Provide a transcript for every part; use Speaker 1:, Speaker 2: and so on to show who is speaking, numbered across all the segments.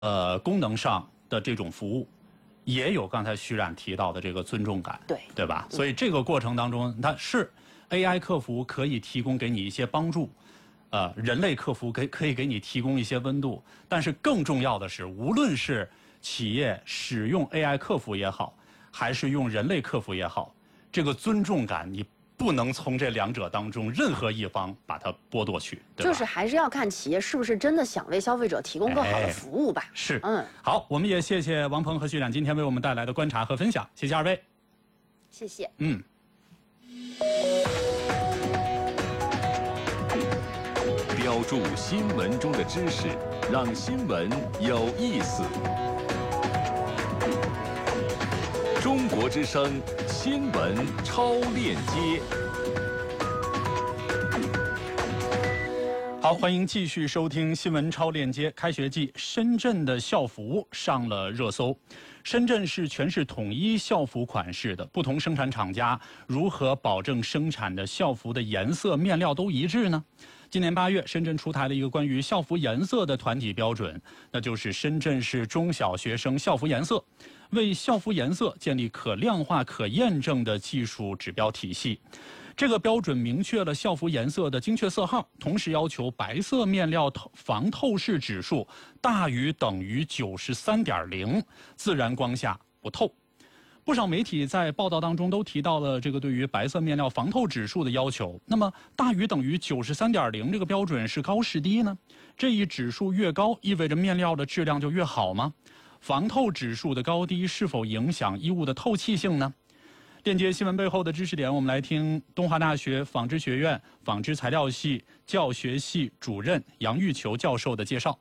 Speaker 1: 功能上的这种服务，也有刚才徐冉提到的这个尊重感，对吧？所以这个过程当中，它是 AI 客服可以提供给你一些帮助，人类客服可以给你提供一些温度，但是更重要的是，无论是企业使用 AI 客服也好，还是用人类客服也好，这个尊重感你不能从这两者当中任何一方把它剥夺去，对吧？
Speaker 2: 就是还是要看企业是不是真的想为消费者提供更好的服务吧。
Speaker 1: 是，好，我们也谢谢王鹏和徐冉今天为我们带来的观察和分享，谢谢二位。
Speaker 2: 谢谢。
Speaker 3: 标注新闻中的知识，让新闻有意思。中国之声新闻超链接。
Speaker 1: 好，欢迎继续收听新闻超链接。开学季，深圳的校服上了热搜。深圳是全市统一校服款式的，不同生产厂家如何保证生产的校服的颜色、面料都一致呢？今年8月，深圳出台了一个关于校服颜色的团体标准，那就是深圳市中小学生校服颜色，为校服颜色建立可量化、可验证的技术指标体系。这个标准明确了校服颜色的精确色号，同时要求白色面料防透视指数大于等于93.0，自然光下不透。不少媒体在报道当中都提到了这个对于白色面料防透指数的要求。那么大于等于93.0这个标准是高是低呢？这一指数越高，意味着面料的质量就越好吗？防透指数的高低是否影响衣物的透气性呢？链接新闻背后的知识点，我们来听东华大学纺织学院纺织材料系教学系主任杨玉球教授的介绍。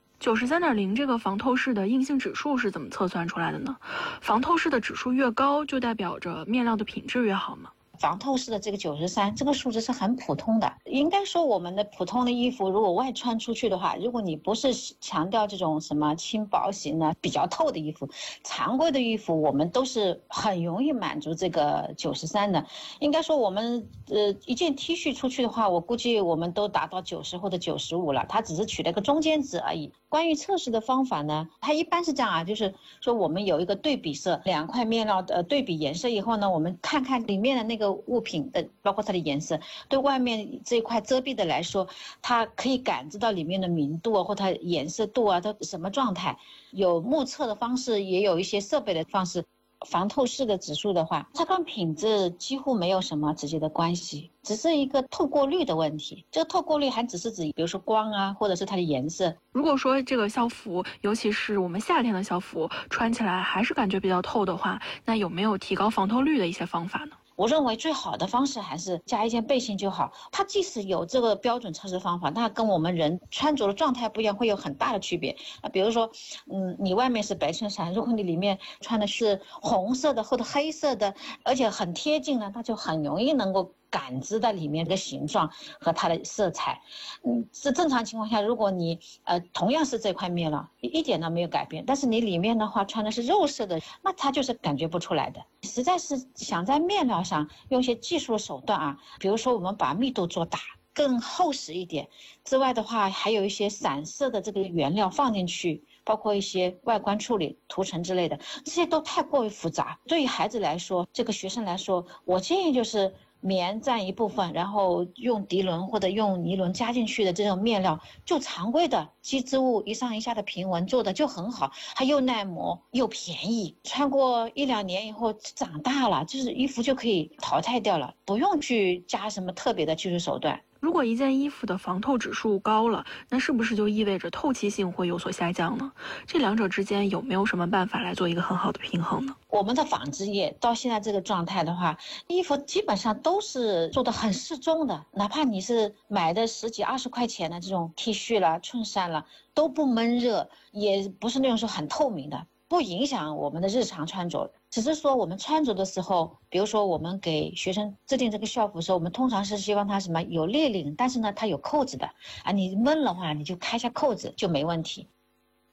Speaker 4: 93.0这个防透视的硬性指数是怎么测算出来的呢？防透视的指数越高，就代表着面料的品质越好吗？
Speaker 5: 防透视的这个93，这个数值是很普通的。应该说，我们的普通的衣服，如果外穿出去的话，如果你不是强调这种什么轻薄型的、比较透的衣服，常规的衣服，我们都是很容易满足这个93的。应该说，我们一件 T 恤出去的话，我估计我们都达到90或者95了，它只是取了个中间值而已。关于测试的方法呢，它一般是这样啊，就是说我们有一个对比色，两块面料的对比颜色以后呢，我们看看里面的那个物品的，包括它的颜色，对外面这一块遮蔽的来说，它可以感知到里面的明度啊，或它颜色度啊，它什么状态。有目测的方式，也有一些设备的方式。防透视的指数的话，它跟品质几乎没有什么直接的关系，只是一个透过率的问题。这个透过率还只是指，比如说光啊，或者是它的颜色。
Speaker 4: 如果说这个校服，尤其是我们夏天的校服，穿起来还是感觉比较透的话，那有没有提高防透率的一些方法呢？
Speaker 5: 我认为最好的方式还是加一件背心就好。它即使有这个标准测试方法，那跟我们人穿着的状态不一样，会有很大的区别。比如说，你外面是白衬衫，如果你里面穿的是红色的或者黑色的，而且很贴近呢，那就很容易能够感知到里面的形状和它的色彩。是正常情况下，如果你同样是这块面料，一点都没有改变，但是你里面的话穿的是肉色的，那它就是感觉不出来的。实在是想在面料上用一些技术手段啊，比如说我们把密度做大，更厚实一点。之外的话，还有一些散射的这个原料放进去，包括一些外观处理、涂层之类的，这些都太过于复杂。对于孩子来说，这个学生来说，我建议就是棉占一部分，然后用涤纶或者用尼龙加进去的这种面料，就常规的机织物一上一下的平纹做的就很好，它又耐磨又便宜，穿过1-2年以后长大了，就是衣服就可以淘汰掉了，不用去加什么特别的技术手段。
Speaker 4: 如果一件衣服的防透指数高了，那是不是就意味着透气性会有所下降呢？这两者之间有没有什么办法来做一个很好的平衡呢？
Speaker 5: 我们的纺织业到现在这个状态的话，衣服基本上都是做的很适中的，哪怕你是买的10几20块钱的这种 T 恤啦、衬衫啦，都不闷热，也不是那种说很透明的，不影响我们的日常穿着。只是说我们穿着的时候，比如说我们给学生制定这个校服的时候，我们通常是希望它什么有立领，但是呢它有扣子的啊，你闷的话你就开下扣子就没问题。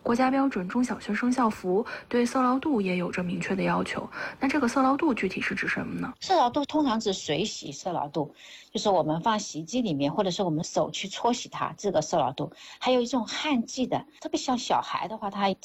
Speaker 4: 国家标准中小学生校服对色牢度也有着明确的要求。那这个色牢度具体是指什么呢？
Speaker 5: 色牢度通常指水洗色牢度，就是我们放洗衣机里面，或者是我们手去搓洗它，这个色牢度。还有一种汗剂的，特别像小孩的话，他